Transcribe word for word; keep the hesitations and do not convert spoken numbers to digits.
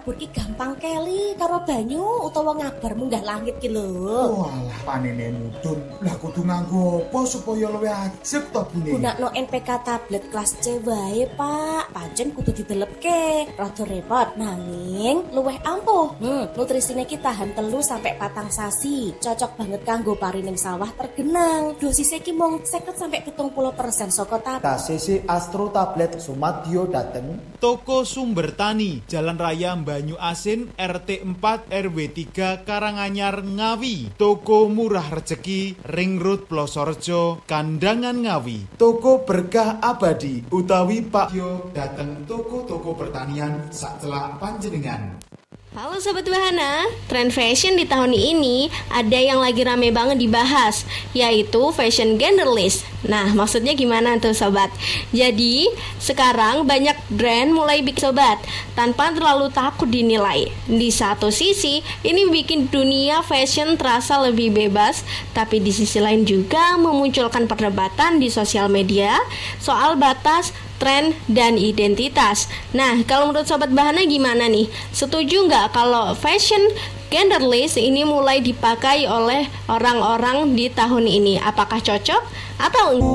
mabur ki gampang keli karo banyu utawa ngabar munggah langit ki lho. Walah panene mudun. Lah kudu nganggo apa supaya luwih ajeg to bune? Gunakno N P K tablet kelas C wae, Pak. Pancen kudu didelepke. Rada repot nanging luwih ampuh. Hmm, nutrisine ki tahan telu sampai patang sasi. Cocok banget kanggo parining sawah tergenang. Dosisnya ki mung seket sampai pitung puluh persen saka tablet. Kasih Astro Tablet Sumadio dateng Toko Sumber Tani, Jalan Raya Banyu Asin, R T empat R W tiga Karanganyar, Ngawi. Toko Murah Rejeki, Ring Road Plosorejo, Kandangan Ngawi. Toko Berkah Abadi utawi Pak Yo dateng toko-toko pertanian sak celak panjenengan. Halo Sobat Wahana, tren fashion di tahun ini ada yang lagi rame banget dibahas, yaitu fashion genderless. Nah, maksudnya gimana tuh Sobat? Jadi, sekarang banyak brand mulai bikin Sobat, tanpa terlalu takut dinilai. Di satu sisi, ini bikin dunia fashion terasa lebih bebas, tapi di sisi lain juga memunculkan perdebatan di sosial media soal batas tren dan identitas. Nah, kalau menurut Sobat Bahana gimana nih? Setuju nggak kalau fashion genderless ini mulai dipakai oleh orang-orang di tahun ini? Apakah cocok atau enggak?